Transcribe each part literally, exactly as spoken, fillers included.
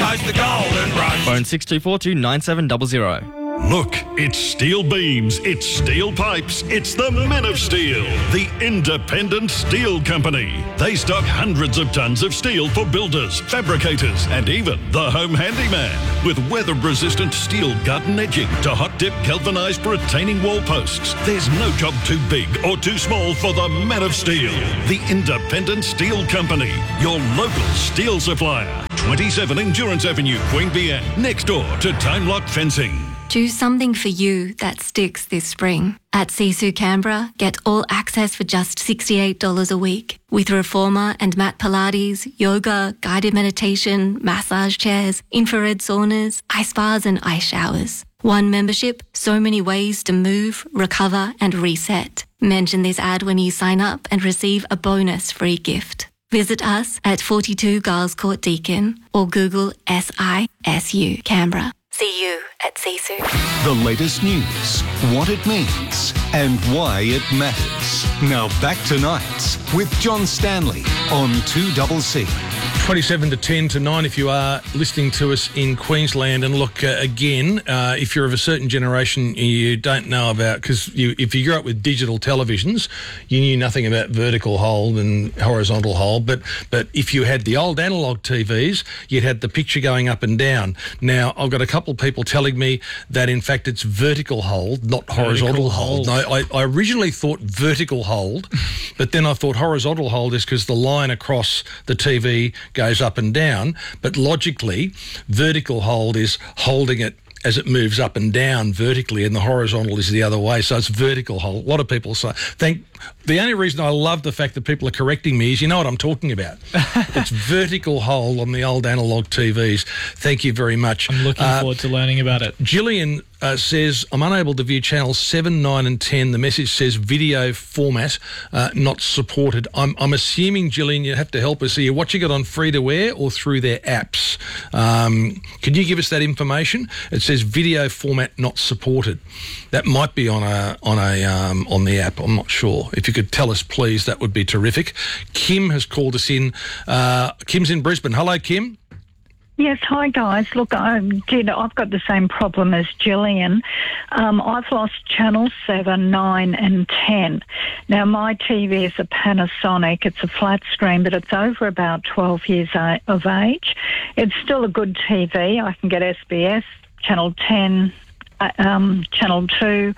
goes the golden rush. Phone six two four two nine seven zero zero. Look, it's steel beams, it's steel pipes, it's the Men of Steel, the independent steel company. They stock hundreds of tons of steel for builders, fabricators, and even the home handyman. With weather-resistant steel garden edging to hot-dip galvanised retaining wall posts, there's no job too big or too small for the Men of Steel, the independent steel company, your local steel supplier. twenty-seven Endurance Avenue, Queanbeyan, next door to Time Lock Fencing. Do something for you that sticks this spring. At Sisu Canberra, get all access for just sixty-eight dollars a week. With Reformer and mat Pilates, yoga, guided meditation, massage chairs, infrared saunas, ice baths and ice showers. One membership, so many ways to move, recover and reset. Mention this ad when you sign up and receive a bonus free gift. Visit us at forty-two Giles Court Deakin or Google S I S U Canberra. See you at Sisu. The latest news, what it means, and why it matters. Now back to Nights with John Stanley on two C C. twenty-seven to ten to nine if you are listening to us in Queensland. And look, uh, again, uh, if you're of a certain generation you don't know about, because you, if you grew up with digital televisions, you knew nothing about vertical hold and horizontal hold. But, but if you had the old analogue T Vs, you'd had the picture going up and down. Now, I've got a couple of people telling me that, in fact, it's vertical hold, not vertical horizontal hold. hold. No, I, I originally thought vertical hold, but then I thought horizontal hold is because the line across the T V goes up and down, but logically vertical hold is holding it as it moves up and down vertically, and the horizontal is the other way, so it's vertical hold. A lot of people say, thank the only reason I love the fact that people are correcting me is you know what I'm talking about. It's vertical hold on the old analogue T Vs. Thank you very much. I'm looking uh, forward to learning about it. Gillian uh, says, I'm unable to view channels seven, nine and ten. The message says video format uh, not supported. I'm, I'm assuming, Gillian, you have to help us. Are you watching it on free-to-air or through their apps? Um, can you give us that information? It says video format not supported. That might be on a on a um, on the app. I'm not sure. If you could tell us, please, that would be terrific. Kim has called us in. Uh, Kim's in Brisbane. Hello, Kim. Yes, hi guys. Look, I did. I've got the same problem as Gillian. Um, I've lost channel seven, nine, and ten. Now my T V is a Panasonic. It's a flat screen, but it's over about twelve years of age. It's still a good T V. I can get S B S, channel ten, uh, um, channel two.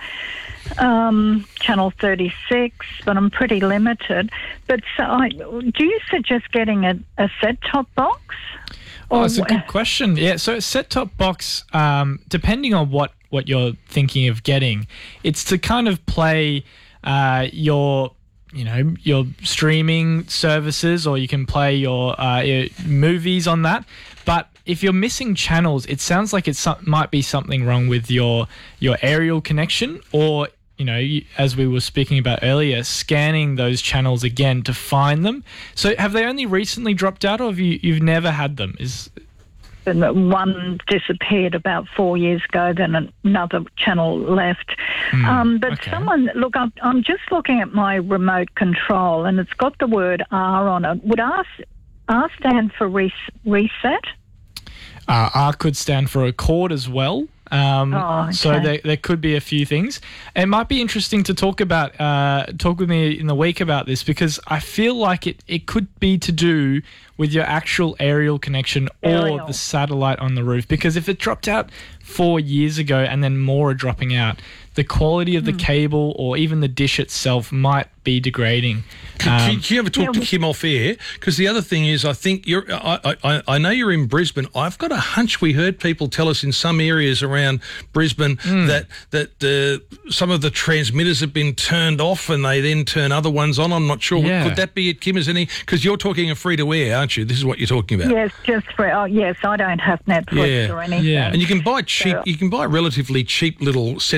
Um, channel thirty-six, but I'm pretty limited. But so I, do you suggest getting a, a set-top box? Oh, it's a good question. Yeah, so a set-top box, um, depending on what, what you're thinking of getting, it's to kind of play uh, your, you know, your streaming services, or you can play your, uh, your movies on that. But if you're missing channels, it sounds like it might be something wrong with your your aerial connection, or, you know, as we were speaking about earlier, scanning those channels again to find them. So have they only recently dropped out, or have you, you've never had them? Is And one disappeared about four years ago, then another channel left. Mm, um, but okay. someone, look, I'm, I'm just looking at my remote control, and it's got the word R on it. Would R, R stand for res, reset? Uh, R could stand for accord as well. Um, oh, okay. So there, there could be a few things. It might be interesting to talk about, uh, talk with me in the week about this, because I feel like it, it could be to do with your actual aerial connection aerial. or the satellite on the roof. Because if it dropped out four years ago and then more are dropping out, the quality of the mm. cable or even the dish itself might be degrading. Can, um, can, can you ever talk yeah, to Kim off air? Because the other thing is, I think you're. I, I, I know you're in Brisbane. I've got a hunch we heard people tell us in some areas around Brisbane mm. that that uh, some of the transmitters have been turned off and they then turn other ones on. I'm not sure. Yeah. Could that be it, Kim? Is any? Because you're talking a free to air, aren't you? This is what you're talking about. Yes, just for. Oh, yes, I don't have Netflix yeah. or anything. Yeah, and you can buy cheap. So, you can buy relatively cheap little set-top boxes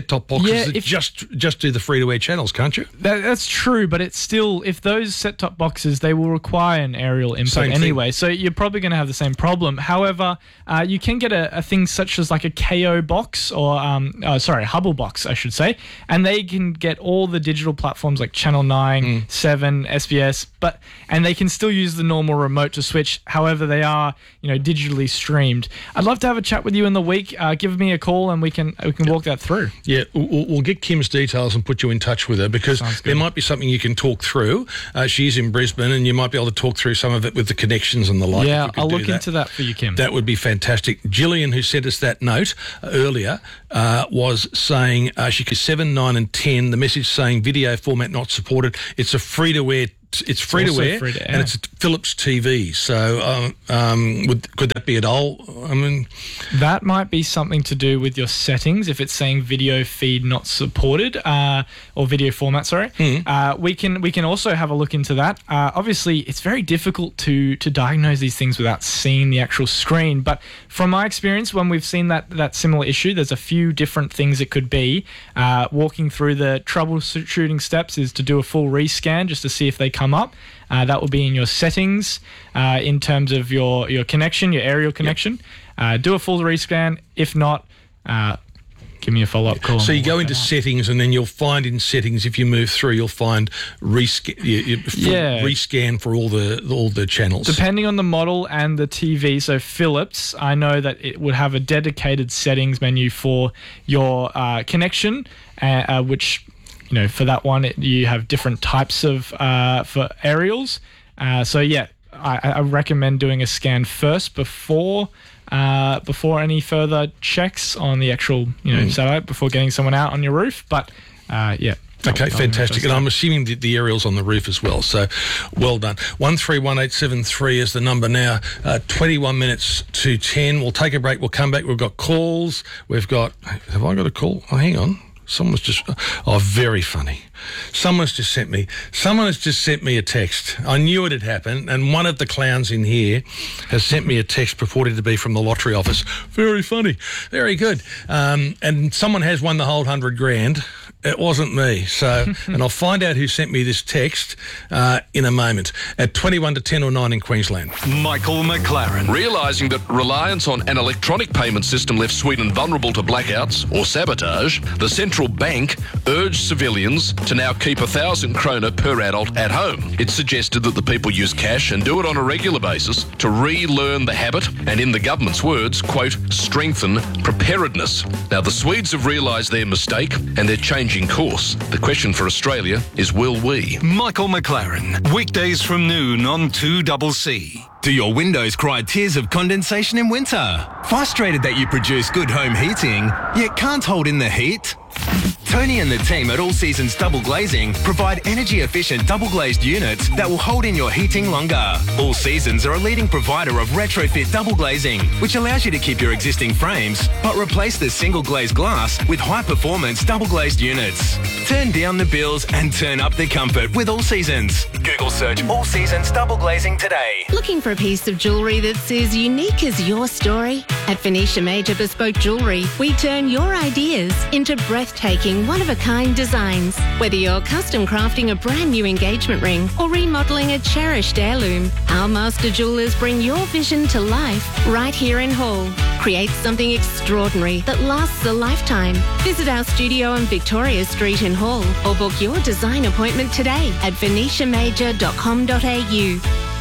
boxes Yeah, that if- just just do the free-to-air channels, can't you? That, that's true, but it's still, if those set-top boxes, they will require an aerial input Same thing. anyway, so you're probably going to have the same problem. However, uh, you can get a, a thing such as like a K O box, or um, oh, sorry, a Hubble box, I should say, and they can get all the digital platforms like Channel nine, Mm. seven, S B S, but and they can still use the normal remote to switch. However, they are, you know, digitally streamed. I'd love to have a chat with you in the week. Uh, give me a call and we can we can walk that through. Yeah, we'll, we'll get Kim's details and put you in touch with her, because there might be something you can talk through. Uh, she's in Brisbane, and you might be able to talk through some of it with the connections and the like. Yeah, if you could I'll do look that. into that for you, Kim. That would be fantastic. Gillian, who sent us that note uh, earlier, uh, was saying uh, she could seven, nine, and ten. The message saying video format not supported. It's a free to air. It's free to also air, free to air. and it's a Philips T V. So, um, um, would, could that be at all? I mean, That might be something to do with your settings. If it's saying video feed not supported, uh, or video format, sorry, Mm. uh, we can we can also have a look into that. Uh, obviously, it's very difficult to to diagnose these things without seeing the actual screen. But from my experience, when we've seen that that similar issue, there's a few different things it could be. Uh, walking through the troubleshooting steps is to do a full rescan just to see if they come up. Uh, that will be in your settings, uh, in terms of your, your connection, your aerial connection. Uh, do a full rescan. If not, uh, give me a follow-up call. so and you we'll go work into that out. settings, and then you'll find in settings, if you move through, you'll find rescan, you, you, full Yeah. rescan for all the all the channels. Depending on the model and the T V, so Philips, I know that it would have a dedicated settings menu for your uh, connection, uh, uh, which, you know, for that one, it, you have different types of uh, for aerials. Uh, so yeah, I, I recommend doing a scan first before uh, before any further checks on the actual, you know, satellite, before getting someone out on your roof. But uh, yeah. Okay, I'll- I'll fantastic. first And I'm time. assuming the, the aerial's on the roof as well. So, well done. One three one eight seven three is the number now. Uh, twenty-one minutes to ten. We'll take a break. We'll come back. We've got calls. We've got. Have I got a call? Oh, hang on. Someone's just. Oh, very funny. Someone's just sent me. Someone has just sent me a text. I knew it had happened, and one of the clowns in here has sent me a text purported to be from the lottery office. Very funny. Very good. Um, and someone has won the whole hundred grand. It wasn't me. So, and I'll find out who sent me this text uh, in a moment. At twenty-one to ten or nine in Queensland. Michael McLaren. Realising that reliance on an electronic payment system left Sweden vulnerable to blackouts or sabotage, the central bank urged civilians to now keep a thousand krona per adult at home. It suggested that the people use cash and do it on a regular basis to relearn the habit and, in the government's words, quote, strengthen preparedness. Now, the Swedes have realised their mistake and they're changing course. The question for Australia is, will we? Michael McLaren. Weekdays from noon on two C C. Do your windows cry tears of condensation in winter? Frustrated that you produce good home heating, yet can't hold in the heat? Tony and the team at All Seasons Double Glazing provide energy-efficient double-glazed units that will hold in your heating longer. All Seasons are a leading provider of retrofit double glazing, which allows you to keep your existing frames, but replace the single-glazed glass with high-performance double-glazed units. Turn down the bills and turn up the comfort with All Seasons. Google search All Seasons Double Glazing today. Looking for a piece of jewellery that's as unique as your story? At Phoenicia Major Bespoke Jewellery, we turn your ideas into breathtaking, one-of-a-kind designs. Whether you're custom crafting a brand new engagement ring or remodelling a cherished heirloom, our master jewellers bring your vision to life right here in Hull. Create something extraordinary that lasts a lifetime. Visit our studio on Victoria Street in Hull or book your design appointment today at venetia major dot com dot a u.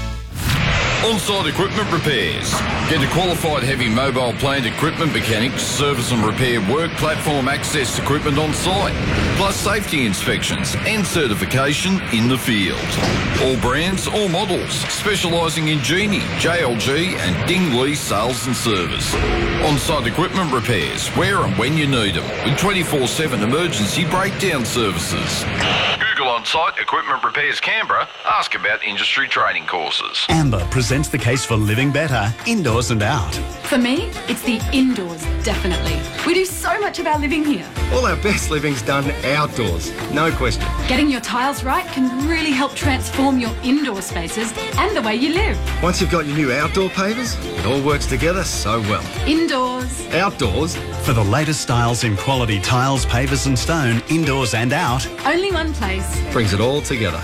On-site equipment repairs. Get a qualified heavy mobile plant equipment mechanic to service and repair work platform access equipment on site, plus safety inspections and certification in the field. All brands, all models, specialising in Genie, J L G and Ding Lee sales and service. On-site equipment repairs, where and when you need them, with twenty-four seven emergency breakdown services. Google On-Site Equipment Repairs Canberra. Ask about industry training courses. Amber presents the case for living better, indoors and out. For me, it's the indoors, definitely. We do so much of our living here. All our best living's done outdoors, no question. Getting your tiles right can really help transform your indoor spaces and the way you live. Once you've got your new outdoor pavers, it all works together so well. Indoors. Outdoors. For the latest styles in quality tiles, pavers and stone, indoors and out. Only one place. Brings it all together.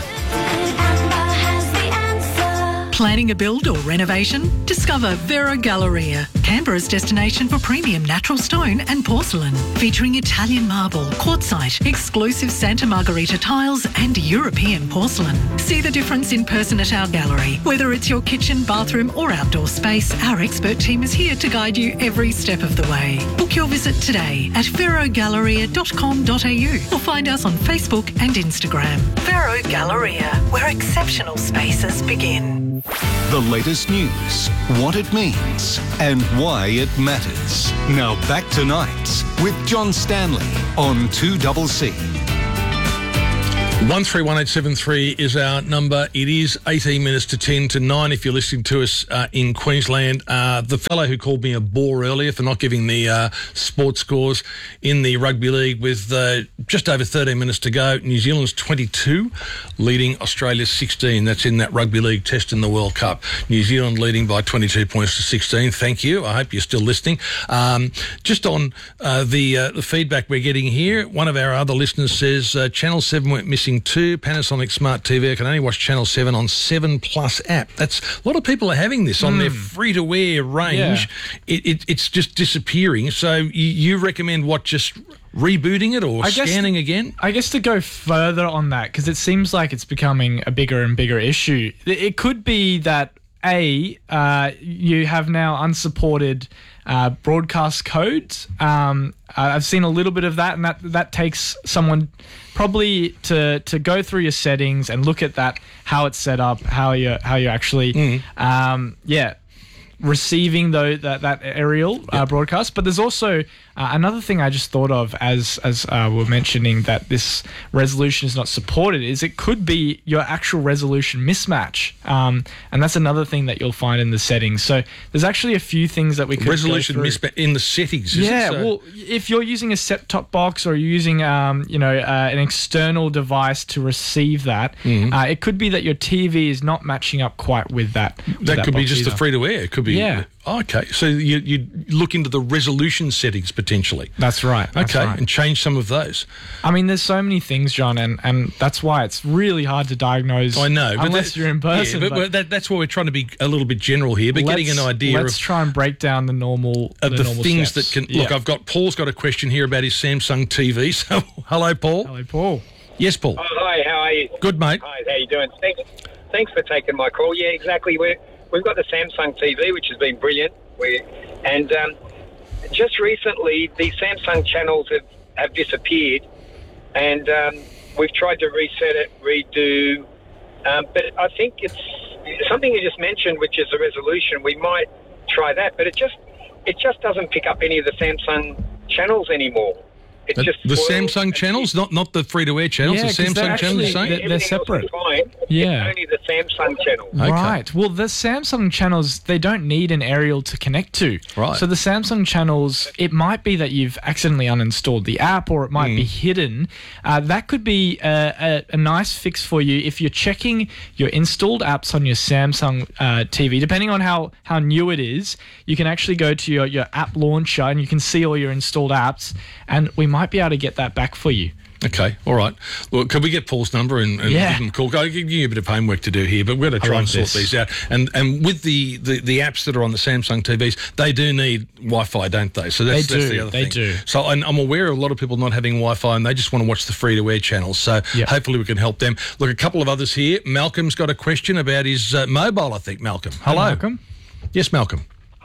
Planning a build or renovation? Discover Vero Galleria, Canberra's destination for premium natural stone and porcelain, featuring Italian marble, quartzite, exclusive Santa Margherita tiles and European porcelain. See the difference in person at our gallery. Whether it's your kitchen, bathroom or outdoor space, our expert team is here to guide you every step of the way. Book your visit today at vero galleria dot com dot a u or find us on Facebook and Instagram. Vero Galleria, where exceptional spaces begin. The latest news, what it means, and why it matters. Now back to Nights with John Stanley on two C C. one three one eight seven three is our number. It is eighteen minutes to ten to nine if you're listening to us uh, in Queensland. Uh, the fellow who called me a bore earlier for not giving the uh, sports scores in the rugby league with uh, just over thirteen minutes to go. New Zealand's twenty-two, leading Australia's sixteen. That's in that rugby league test in the World Cup. New Zealand leading by twenty-two points to sixteen. Thank you. I hope you're still listening. Um, just on uh, the, uh, the feedback we're getting here, one of our other listeners says uh, Channel seven went missing two. Panasonic Smart T V. I can only watch Channel seven on seven Plus app. That's a lot of people are having this on mm. their free-to-air range. Yeah. It, it, it's just disappearing. So you, you recommend what, just rebooting it or I scanning guess, again? I guess to go further on that, because it seems like it's becoming a bigger and bigger issue. It could be that, A, uh, you have now unsupported uh, broadcast codes. Um, I've seen a little bit of that, and that that takes someone probably to to go through your settings and look at that, how it's set up, how you how you actually, mm. um, yeah, receiving though that that aerial uh, yep. broadcast. But there's also uh, another thing I just thought of as as uh, we're mentioning that this resolution is not supported, is it could be your actual resolution mismatch, um, and that's another thing that you'll find in the settings. So there's actually a few things that we could resolution go through. mismatch in the settings. Is yeah, it? So well, if you're using a set-top box or you're using um, you know uh, an external device to receive that, mm-hmm. uh, it could be that your T V is not matching up quite with that. That, with that could be just either. a free-to-air. It could be. Yeah. Oh, okay. So you you look into the resolution settings potentially. That's right. That's okay, right. and change some of those. I mean, there's so many things, John, and, and that's why it's really hard to diagnose. I know, but unless that, you're in person. Yeah, but, but that, that's why we're trying to be a little bit general here, but getting an idea. Let's of, try and break down the normal of the, the normal things steps. that can yeah. look. I've got Paul's got a question here about his Samsung T V. So hello, Paul. Hello, Paul. Yes, Paul. Oh, hi. How are you? Good, mate. Hi. How you doing? Thanks. Thanks for taking my call. Yeah, exactly. We're, we've got the Samsung T V, which has been brilliant. We and um, just recently the Samsung channels have, have disappeared, and um, we've tried to reset it, redo. Um, but I think it's something you just mentioned, which is the resolution. We might try that, but it just it just doesn't pick up any of the Samsung channels anymore. It's the, just the spoiled. Samsung channels, not not the free-to-air channels. Yeah, the Samsung channels, actually, they're, they're separate. Fine. Yeah, it's only the Samsung channel. Okay. Right. Well, the Samsung channels, they don't need an aerial to connect to. Right. So the Samsung channels, it might be that you've accidentally uninstalled the app, or it might mm. be hidden. Uh, that could be a, a, a nice fix for you if you're checking your installed apps on your Samsung uh, T V. Depending on how, how new it is, you can actually go to your, your app launcher and you can see all your installed apps, and we might be able to get that back for you. Okay, all right. Well, can we get Paul's number and, and yeah. give him a call? I'll give you a bit of homework to do here, but we're going to try and sort this. these out. And and with the, the, the apps that are on the Samsung T Vs, they do need Wi-Fi, don't they? So that's, they that's do, the other they thing. do. So I'm, I'm aware of a lot of people not having Wi-Fi and they just want to watch the free-to-air channels. So yep. hopefully we can help them. Look, a couple of others here. Malcolm's got a question about his uh, mobile, I think, Malcolm. Hello. Hi, Malcolm. Yes, Malcolm.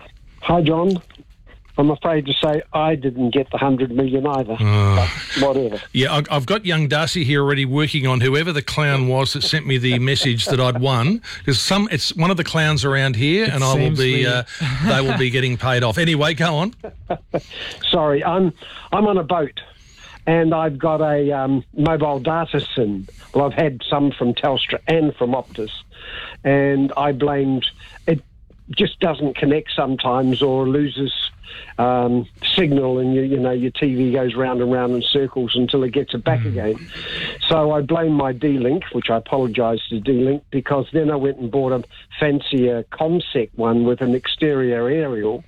Hi, John. I'm afraid to say I didn't get the one hundred million either, uh, but whatever. Yeah, I've got young Darcy here already working on whoever the clown was that sent me the message that I'd won, because some it's one of the clowns around here, it and I will be uh, they will be getting paid off. Anyway, go on. Sorry, I'm I'm on a boat, and I've got a um, mobile data SIM. Well, I've had some from Telstra and from Optus, and I blamed it. just doesn't connect sometimes or loses um, signal, and you, you know your T V goes round and round in circles until it gets it back again. So I blame my D-Link, which I apologise to D-Link, because then I went and bought a fancier ComSec one with an exterior aerial,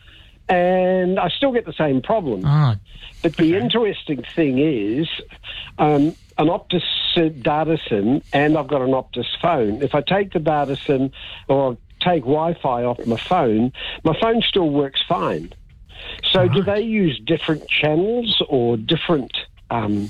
and I still get the same problem. Ah, but the interesting thing is, um, an Optus data SIM, and I've got an Optus phone. If I take the data SIM or take Wi-Fi off my phone, my phone still works fine. So right. do they use different channels or different um,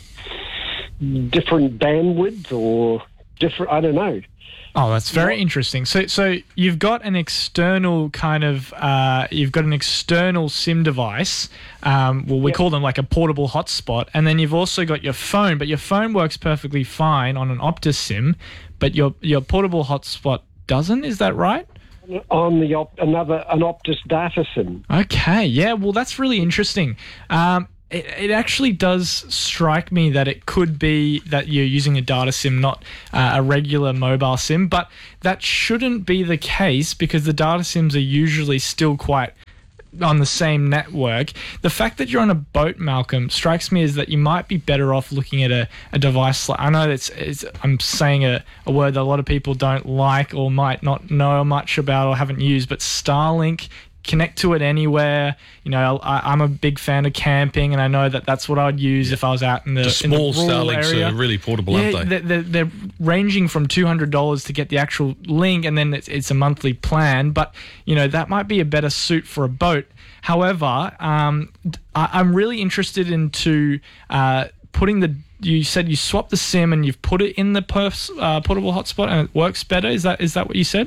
different bandwidth or different? I don't know. Oh, that's very interesting. So, so you've got an external kind of, uh, you've got an external SIM device. Um, well, we yep. call them like a portable hotspot, and then you've also got your phone. But your phone works perfectly fine on an Optus SIM, but your your portable hotspot doesn't. Is that right? On the op- another an Optus data SIM. Okay, yeah. Well, that's really interesting. Um, It, it actually does strike me that it could be that you're using a data SIM, not uh, a regular mobile SIM, but that shouldn't be the case because the data SIMs are usually still quite on the same network. The fact that you're on a boat, Malcolm, strikes me as that you might be better off looking at a, a device like, I know that's it's, I'm saying a, a word that a lot of people don't like or might not know much about or haven't used, but Starlink. Connect to it anywhere. You know, I, I'm a big fan of camping, and I know that that's what I'd use if I was out in the, the small in the rural Starlinks area. are really portable, yeah, aren't they? They're, they're ranging from two hundred dollars to get the actual link, and then it's, it's a monthly plan. But, you know, that might be a better suit for a boat. However, um, I, I'm really interested into uh, putting the... You said you swapped the SIM and you've put it in the pers- uh, portable hotspot and it works better. Is that is that what you said?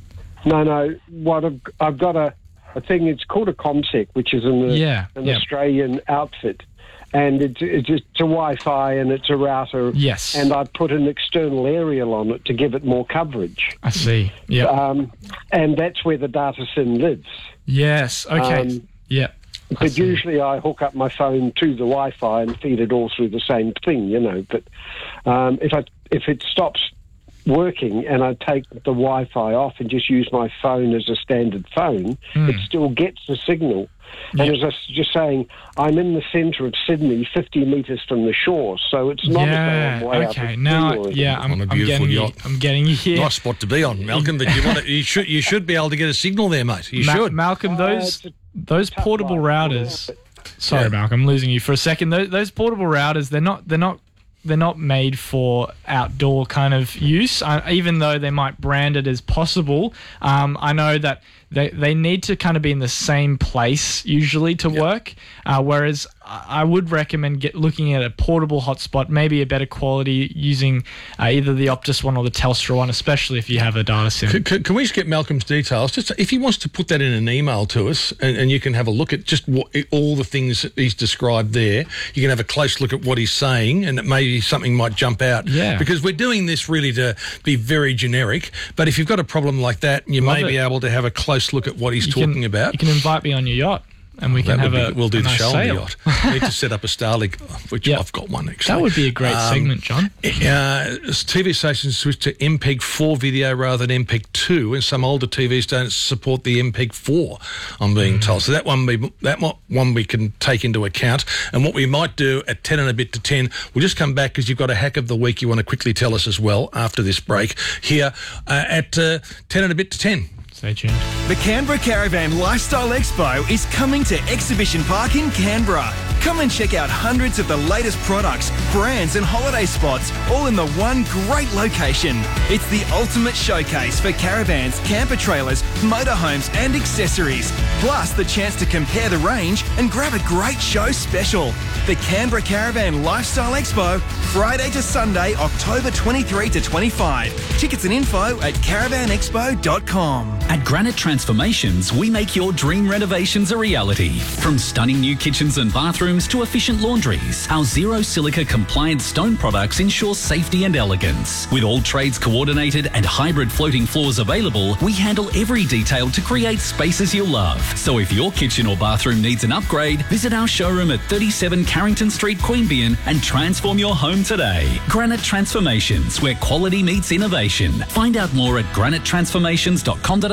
No, no. What I've, I've got a... I think it's called a ComSec, which is an, yeah, an yeah. Australian outfit. And it's, it's, it's a Wi-Fi and it's a router. Yes. And I put an external aerial on it to give it more coverage. I see. Yeah. Um, and that's where the data SIM lives. Yes. Okay. Um, yeah. But see. usually I hook up my phone to the Wi-Fi and feed it all through the same thing, you know. But um, if I if it stops working and I take the Wi-Fi off and just use my phone as a standard phone, mm. it still gets the signal. Yep. And as I was just saying, I'm in the centre of Sydney, fifty metres from the shore, so it's not yeah, as though I'm way okay. up Now, yeah, I'm, on a I'm beautiful getting yacht. You, I'm getting you here. Nice spot to be on, Malcolm. But you want to, you should you should be able to get a signal there, mate. You Ma- should, Malcolm. Those uh, those portable routers. Sorry, yeah. Malcolm, I'm losing you for a second. Those, those portable routers, they're not they're not. They're not made for outdoor kind of use, uh, even though they might brand it as possible. Um, I know that they, they need to kind of be in the same place usually to yep. work, uh, whereas I would recommend get looking at a portable hotspot, maybe a better quality using uh, either the Optus one or the Telstra one, especially if you have a data SIM. Can, can, can we just get Malcolm's details? Just if he wants to put that in an email to us, and, and you can have a look at just what, all the things that he's described there. You can have a close look at what he's saying, and maybe something might jump out. Yeah. Because we're doing this really to be very generic, but if you've got a problem like that, you Love may it. be able to have a close look at what he's you talking can, about. You can invite me on your yacht. And we can that have be, a We'll do a the nice show on sail. the yacht. We need to set up a Starlink, which yep. I've got one actually. That would be a great um, segment, John. Uh, T V stations switch to M P E G four video rather than M P E G two, and some older T Vs don't support the M P E G four, I'm being mm. told. So that one, we, that one we can take into account. And what we might do at ten and a bit to ten, we'll just come back because you've got a hack of the week you want to quickly tell us as well after this break here uh, at uh, ten and a bit to ten. Stay tuned. The Canberra Caravan Lifestyle Expo is coming to Exhibition Park in Canberra. Come and check out hundreds of the latest products, brands and holiday spots, all in the one great location. It's the ultimate showcase for caravans, camper trailers, motorhomes and accessories. Plus the chance to compare the range and grab a great show special. The Canberra Caravan Lifestyle Expo, Friday to Sunday, October twenty-third to twenty-fifth. Tickets and info at caravan expo dot com. At Granite Transformations, we make your dream renovations a reality. From stunning new kitchens and bathrooms to efficient laundries, our zero silica compliant stone products ensure safety and elegance. With all trades coordinated and hybrid floating floors available, we handle every detail to create spaces you'll love. So if your kitchen or bathroom needs an upgrade, visit our showroom at thirty-seven Carrington Street, Queanbeyan and transform your home today. Granite Transformations, where quality meets innovation. Find out more at granite transformations dot com dot a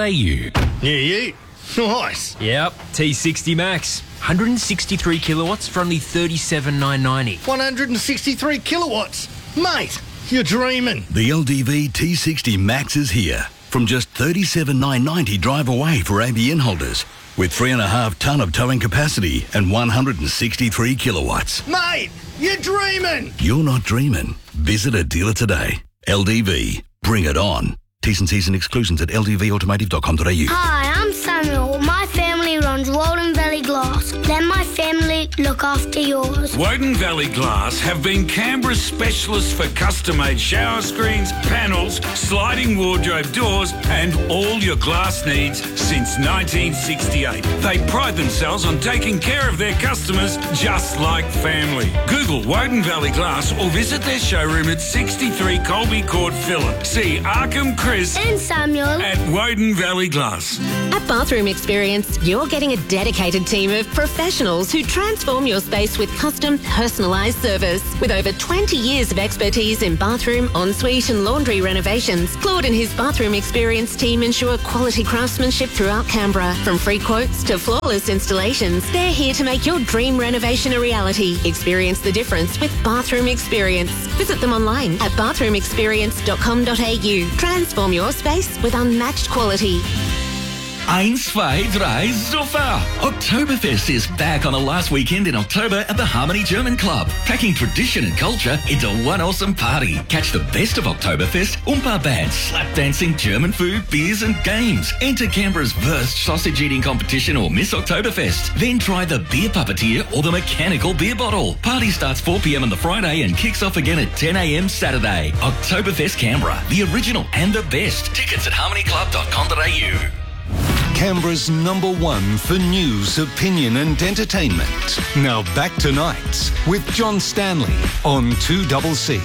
u. Yeah, yeah. Nice. Yep, T sixty Max. one hundred sixty-three kilowatts for only thirty-seven thousand nine hundred ninety. one hundred sixty-three kilowatts. Mate, you're dreaming. The L D V T sixty Max is here. From just thirty-seven thousand nine hundred ninety drive away for A B N holders. With three and a half tonne of towing capacity and one hundred sixty-three kilowatts. Mate, you're dreaming. You're not dreaming. Visit a dealer today. L D V. Bring it on. T's and C's and exclusions at l d v automotive dot com dot a u. Hi, I'm Samuel. My family runs Walden Valley Glass. Let my family look after yours. Woden Valley Glass have been Canberra's specialists for custom-made shower screens, panels, sliding wardrobe doors and all your glass needs since nineteen sixty-eight. They pride themselves on taking care of their customers just like family. Google Woden Valley Glass or visit their showroom at sixty-three Colby Court, Phillip. See Arkham, Chris and Samuel at Woden Valley Glass. At Bathroom Experience, you're getting a dedicated team of professionals who transform your space with custom, personalised service. With over twenty years of expertise in bathroom, ensuite and laundry renovations, Claude and his Bathroom Experience team ensure quality craftsmanship throughout Canberra. From free quotes to flawless installations, they're here to make your dream renovation a reality. Experience the difference with Bathroom Experience. Visit them online at bathroom experience dot com dot a u. Transform your space with unmatched quality. Eins, zwei, drei, super! Oktoberfest is back on the last weekend in October at the Harmony German Club, packing tradition and culture into one awesome party. Catch the best of Oktoberfest, Umpa bands, slap dancing, German food, beers and games. Enter Canberra's Wurst sausage eating competition or Miss Oktoberfest. Then try the beer puppeteer or the mechanical beer bottle. Party starts four p m on the Friday and kicks off again at ten a m Saturday. Oktoberfest Canberra, the original and the best. Tickets at harmony club dot com dot a u. Canberra's number one for news, opinion and entertainment. Now back to Nights with John Stanley on two C C.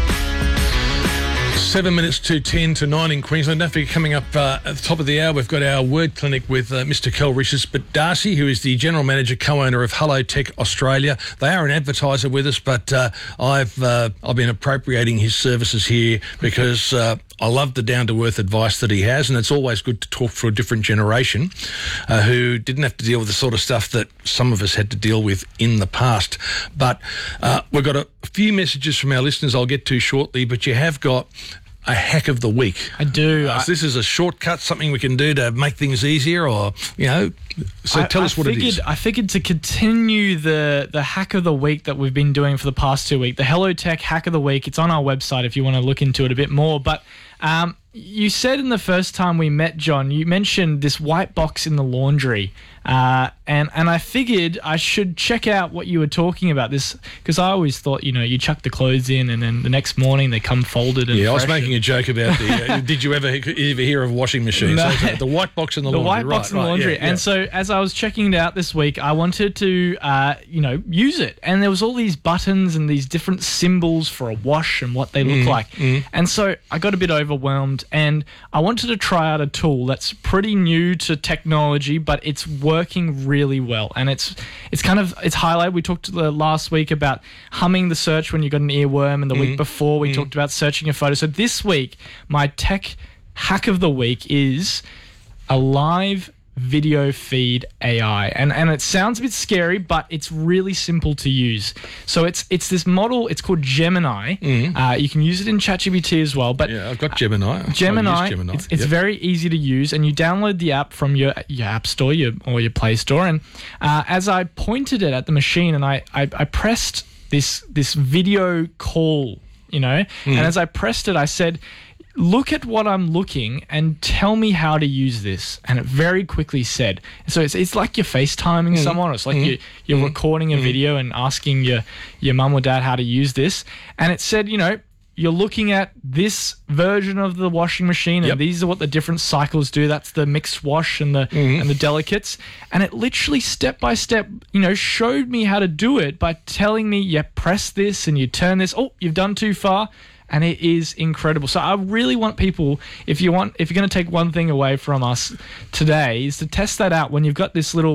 Seven minutes to ten to nine in Queensland. Don't forget, coming up uh, at the top of the hour, we've got our word clinic with uh, Mister Kel Riches, but Darcy, who is the general manager, co-owner of Hello Tech Australia. They are an advertiser with us, but uh, I've uh, I've been appropriating his services here because uh, I love the down-to-earth advice that he has, and it's always good to talk for a different generation uh, who didn't have to deal with the sort of stuff that some of us had to deal with in the past. But uh, we've got a few messages from our listeners I'll get to shortly, but you have got a hack of the week. I do. Uh, so this is a shortcut, something we can do to make things easier, or, you know, so I, tell I us what figured, it is. I figured to continue the, the hack of the week that we've been doing for the past two weeks, the Hello Tech hack of the week, it's on our website if you want to look into it a bit more. But um, you said in the first time we met, John, you mentioned this white box in the laundry. Uh, and, and I figured I should check out what you were talking about, this, because I always thought, you know, you chuck the clothes in and then the next morning they come folded and Yeah, I was fresh making and- a joke about the, uh, did you ever, ever hear of washing machines? No. So, the white box in the, the laundry. white box right, in the right, laundry. yeah, yeah. And so as I was checking it out this week, I wanted to, uh, you know, use it. And there was all these buttons and these different symbols for a wash and what they look Mm, like. mm. And so I got a bit overwhelmed and I wanted to try out a tool that's pretty new to technology, but it's working really well. And it's it's kind of, it's highlighted. We talked uh, last week about humming the search when you got an earworm, and the Mm, week before we mm. talked about searching a photo. So this week, my tech hack of the week is a live video feed A I, and and it sounds a bit scary, but it's really simple to use. So it's it's this model. It's called Gemini. Mm. Uh, you can use it in ChatGPT as well. But Yeah, I've got Gemini. I Gemini, use Gemini. it's, it's Yep. very easy to use, and you download the app from your your app store, your or your Play Store. And uh, as I pointed it at the machine, and I I, I pressed this this video call, you know, Mm. and as I pressed it, I said, look at what I'm looking and tell me how to use this. And it very quickly said, so it's it's like you're FaceTiming Mm. someone. It's like Mm. you, you're Mm. recording a Mm. video and asking your, your mum or dad how to use this. And it said, you know, you're looking at this version of the washing machine, and Yep. these are what the different cycles do. That's the mixed wash and the Mhm. and the delicates. And it literally step by step, you know, showed me how to do it by telling me, yeah, press this and you turn this. Oh, you've done too far. And it is incredible. So I really want people, if you want, if you're going to take one thing away from us today, is to test that out when you've got this little,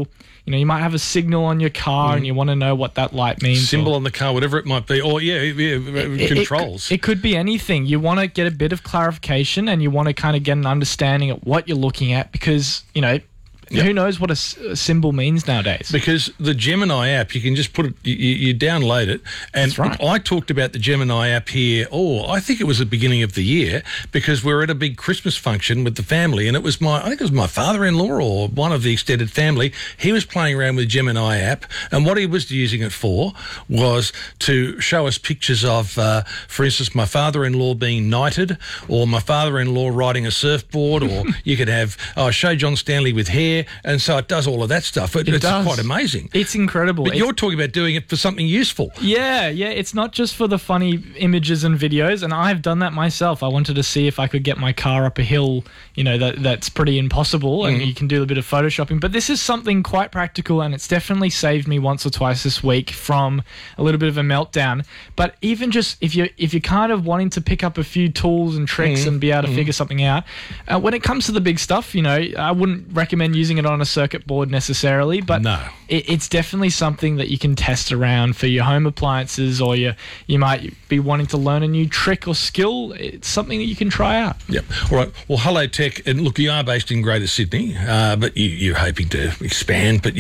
You know, you might have a signal on your car Mm. and you want to know what that light means. Symbol or- on the car, whatever it might be. Or, yeah, yeah It- it- controls. It, it could be anything. You want to get a bit of clarification and you want to kind of get an understanding of what you're looking at because, you know, Yep. who knows what a, s- a symbol means nowadays? Because the Gemini app, you can just put it, you, you download it. And That's right. I talked about the Gemini app here, oh, I think it was the beginning of the year, because we were at a big Christmas function with the family, and it was my, I think it was my father-in-law or one of the extended family. He was playing around with the Gemini app, and what he was using it for was to show us pictures of, uh, for instance, my father-in-law being knighted, or my father-in-law riding a surfboard, or you could have, oh, show John Stanley with hair. And so it does all of that stuff. It, It it's does. quite amazing. It's incredible. But It's- you're talking about doing it for something useful. Yeah, yeah. It's not just for the funny images and videos, and I've done that myself. I wanted to see if I could get my car up a hill, you know, that that's pretty impossible, and Mhm. you can do a bit of photoshopping. But this is something quite practical, and it's definitely saved me once or twice this week from a little bit of a meltdown. But even just if you're if you're kind of wanting to pick up a few tools and tricks Mhm. and be able to Mhm. figure something out, uh, when it comes to the big stuff, you know, I wouldn't recommend using it on a circuit board necessarily, but No. it, it's definitely something that you can test around for your home appliances, or you you might be wanting to learn a new trick or skill. It's something that you can try out. Yep. All right. Well, hello, Tech. And look, you are based in Greater Sydney, uh, but you, you're hoping to expand. But